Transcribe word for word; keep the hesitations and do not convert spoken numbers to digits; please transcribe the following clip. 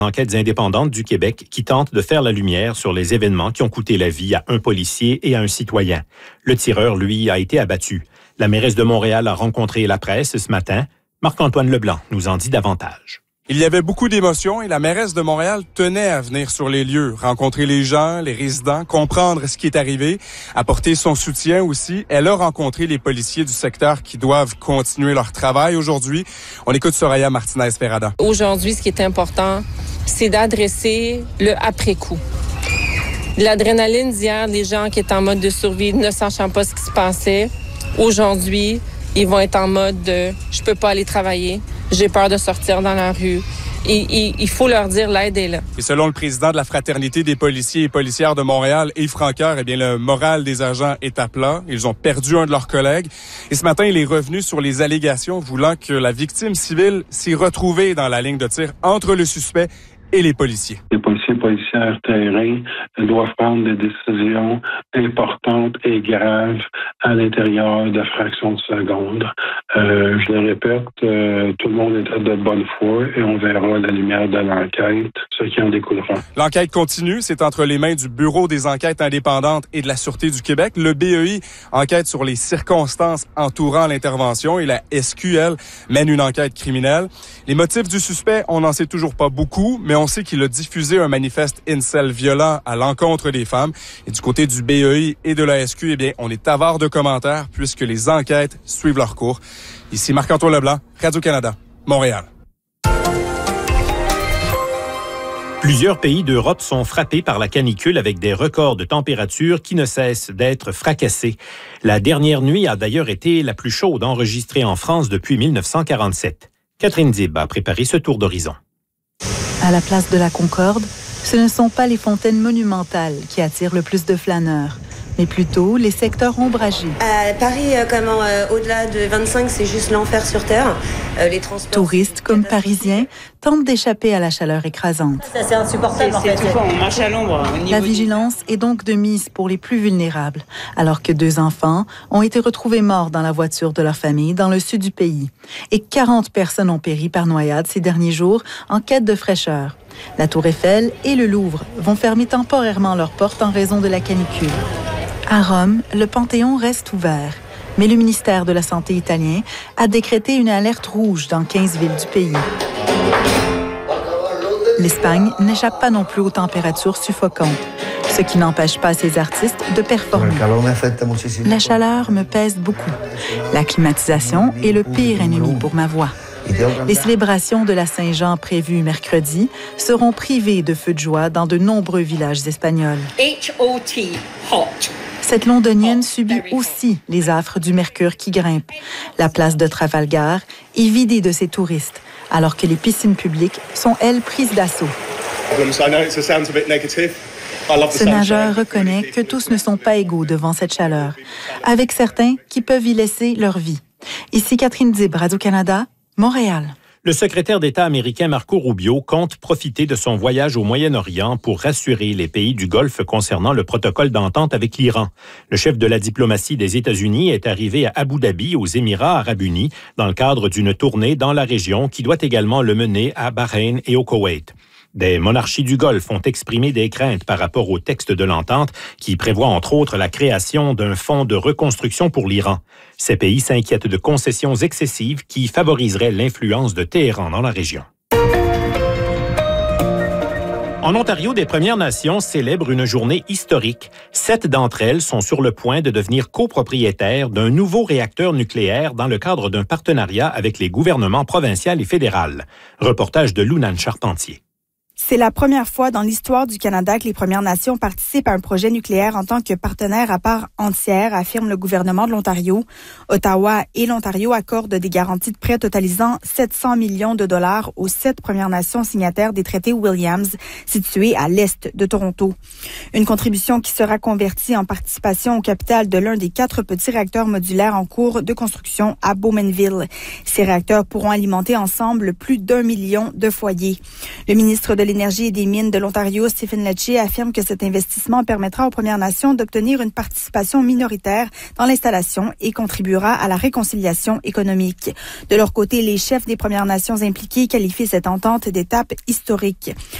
Enquêtes indépendantes du Québec qui tentent de faire la lumière sur les événements qui ont coûté la vie à un policier et à un citoyen. Le tireur, lui, a été abattu. La mairesse de Montréal a rencontré la presse ce matin. Marc-Antoine Leblanc nous en dit davantage. Il y avait beaucoup d'émotions et la mairesse de Montréal tenait à venir sur les lieux, rencontrer les gens, les résidents, comprendre ce qui est arrivé, apporter son soutien aussi. Elle a rencontré les policiers du secteur qui doivent continuer leur travail aujourd'hui. On écoute Soraya Martinez-Ferrada. Aujourd'hui, ce qui est important, c'est d'adresser le après-coup. L'adrénaline d'hier, les gens qui étaient en mode de survie, ne sachant pas ce qui se passait, aujourd'hui, ils vont être en mode de « je peux pas aller travailler, j'ai peur de sortir dans la rue ». Et, et, il faut leur dire l'aide est là. Et selon le président de la Fraternité des policiers et policières de Montréal, Yves Francoeur, eh bien, le moral des agents est à plat. Ils ont perdu un de leurs collègues. Et ce matin, il est revenu sur les allégations voulant que la victime civile s'est retrouvée dans la ligne de tir entre le suspect et les policiers. Les policiers et policières terrain doivent prendre des décisions importantes et graves à l'intérieur de fractions de secondes. Euh, je le répète, euh, tout le monde est de bonne foi et on verra à la lumière de l'enquête ce qui en découlera. L'enquête continue. C'est entre les mains du Bureau des enquêtes indépendantes et de la Sûreté du Québec. Le B E I enquête sur les circonstances entourant l'intervention et la S Q L mène une enquête criminelle. Les motifs du suspect, on n'en sait toujours pas beaucoup, mais on sait qu'il a diffusé un manifeste incel violent à l'encontre des femmes. Et du côté du B E I et de la S Q, eh bien, on est avare de commentaires puisque les enquêtes suivent leur cours. Ici Marc-Antoine Leblanc, Radio-Canada, Montréal. Plusieurs pays d'Europe sont frappés par la canicule avec des records de température qui ne cessent d'être fracassés. La dernière nuit a d'ailleurs été la plus chaude enregistrée en France depuis mille neuf cent quarante-sept. Catherine Dib a préparé ce tour d'horizon. À la place de la Concorde, ce ne sont pas les fontaines monumentales qui attirent le plus de flâneurs, mais plutôt les secteurs ombragés. À Paris, euh, comment, euh, au-delà de vingt-cinq, c'est juste l'enfer sur Terre. Euh, les transports, touristes comme parisiens tentent d'échapper à la chaleur écrasante. Ça, c'est insupportable. C'est, c'est en fait. On marche à l'ombre. La vigilance est donc de mise pour les plus vulnérables, alors que deux enfants ont été retrouvés morts dans la voiture de leur famille dans le sud du pays. Et quarante personnes ont péri par noyade ces derniers jours en quête de fraîcheur. La Tour Eiffel et le Louvre vont fermer temporairement leurs portes en raison de la canicule. À Rome, le Panthéon reste ouvert, mais le ministère de la Santé italien a décrété une alerte rouge dans quinze villes du pays. L'Espagne n'échappe pas non plus aux températures suffocantes, ce qui n'empêche pas ces artistes de performer. La chaleur me pèse beaucoup. La climatisation est le pire ennemi pour ma voix. Les célébrations de la Saint-Jean prévues mercredi seront privées de feux de joie dans de nombreux villages espagnols. H O T, hot. Cette londonienne subit aussi les affres du mercure qui grimpe. La place de Trafalgar est vidée de ses touristes, alors que les piscines publiques sont, elles, prises d'assaut. Ce nageur reconnaît que tous ne sont pas égaux devant cette chaleur, avec certains qui peuvent y laisser leur vie. Ici Catherine Dib, Radio-Canada, Montréal. Le secrétaire d'État américain Marco Rubio compte profiter de son voyage au Moyen-Orient pour rassurer les pays du Golfe concernant le protocole d'entente avec l'Iran. Le chef de la diplomatie des États-Unis est arrivé à Abu Dhabi, aux Émirats arabes unis, dans le cadre d'une tournée dans la région qui doit également le mener à Bahreïn et au Koweït. Des monarchies du Golfe ont exprimé des craintes par rapport au texte de l'entente qui prévoit entre autres la création d'un fonds de reconstruction pour l'Iran. Ces pays s'inquiètent de concessions excessives qui favoriseraient l'influence de Téhéran dans la région. En Ontario, des Premières Nations célèbrent une journée historique. Sept d'entre elles sont sur le point de devenir copropriétaires d'un nouveau réacteur nucléaire dans le cadre d'un partenariat avec les gouvernements provincial et fédéral. Reportage de Lounane Charpentier. C'est la première fois dans l'histoire du Canada que les Premières Nations participent à un projet nucléaire en tant que partenaire à part entière, affirme le gouvernement de l'Ontario. Ottawa et l'Ontario accordent des garanties de prêt totalisant sept cents millions de dollars aux sept Premières Nations signataires des traités Williams, situés à l'est de Toronto. Une contribution qui sera convertie en participation au capital de l'un des quatre petits réacteurs modulaires en cours de construction à Bowmanville. Ces réacteurs pourront alimenter ensemble plus d'un million de foyers. Le ministre de l'énergie et des mines de l'Ontario, Stephen Lecce, affirme que cet investissement permettra aux Premières Nations d'obtenir une participation minoritaire dans l'installation et contribuera à la réconciliation économique. De leur côté, les chefs des Premières Nations impliquées qualifient cette entente d'étape historique.